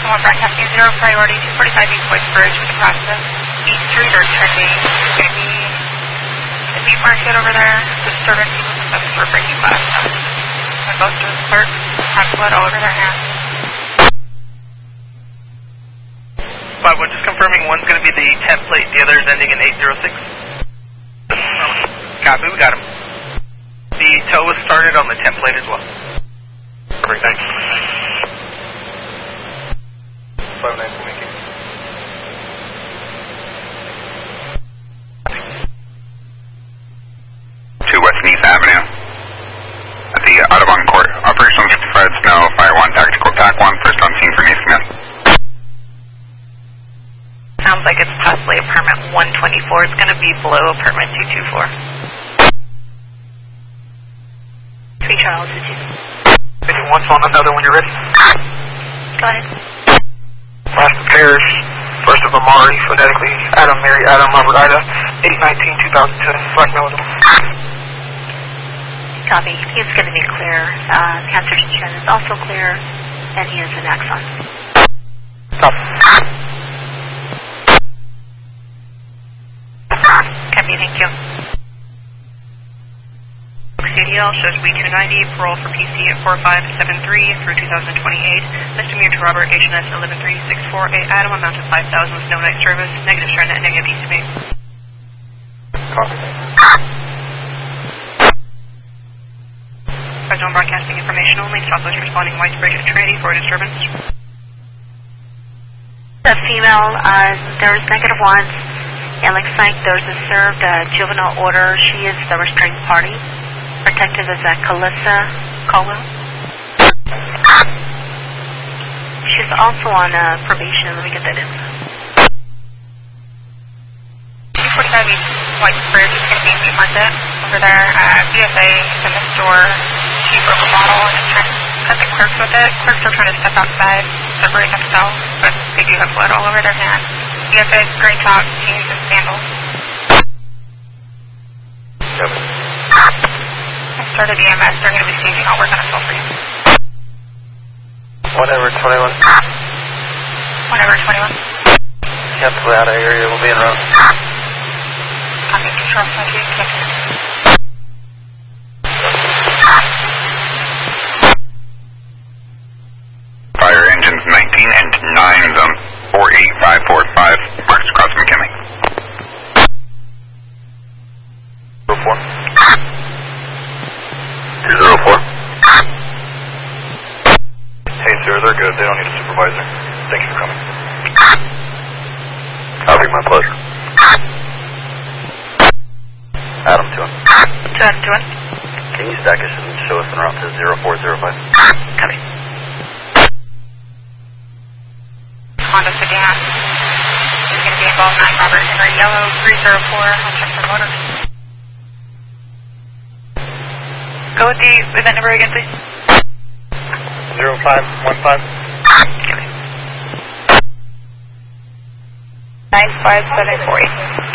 One broadcasting 0 priority, 245 East Boys Bridge with the process. East Street or trending. Maybe the meat market over there. Disturbance for breaking glass. My boat doing clerk. Have blood all over their hands. 5-1, just confirming one's going to be the template, the other is ending in 806. Copy, we got him. The tow was started on the template as well. Perfect, thanks. 5-9, thank you. To West Neath Avenue. At the Audubon Court. Operations Fred Snow, Fire 1, Tactical Attack 1, first on scene for Neath Smith. Sounds like it's possibly apartment 124. It's going to be below apartment 224. 3 Charles, 2. One phone, another when you're ready. Go ahead. Last pairs, first of Amari, phonetically, Adam, Mary, Adam, Robert, Ida, 8/19/2010, Black Melody. Copy. He's going to be clear. Cancer Chen is also clear, and he is an Axon. Stop. Copy, thank you. CDL shows We290, parole for PC at 4573 through 2028. Misdemeanor to Robert, HNS 11364A, Adam, amount of 5,000 with no night service. Negative strand at negative ECB. Copy. Zone broadcasting information only. Southwest responding White Bridge at Trinity for a disturbance. The female, there's negative ones. It looks like there's a served juvenile order. She is the restrained party. Protected as Calissa Caldwell. She's also on probation. Let me get that in. 245 East White Bridge is going to be meat market over there. BSA is in the store. She broke a bottle and is trying to cut the clerks with it. Clerks are trying to step outside. They're ready to sell, but they do have blood all over their hands. BSA, gray top, jeans, and sandals. I started EMS. They're going to be seizing all we're going to sell for you. Whatever, 21. Whatever, 21. Cancel out of area, we'll be in route. Copy, control, thank you. Fire engines 19 and 9 zone 48545, marks across McKinley. 04. 204. Hey sir, they're good. They don't need a supervisor. Thank you for coming. Copy, my pleasure. Adam, 2-1. 2-1. Can you stack us and show us en route to 0405? Copy. Honda sedan. It's going to be involved 9 Robert Henry Yellow 304. I'll check the motor. Go with the event number again, please. 0515. 95748.